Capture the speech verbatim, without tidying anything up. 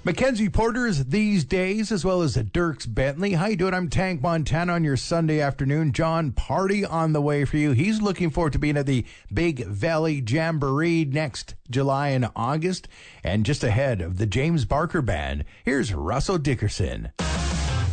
Mackenzie Porter's These Days, as well as Dirks Bentley. How you doing? I'm Tank Montana on your Sunday afternoon. John Party on the way for you. He's looking forward to being at the Big Valley Jamboree next July and August. And just ahead of the James Barker Band, here's Russell Dickerson.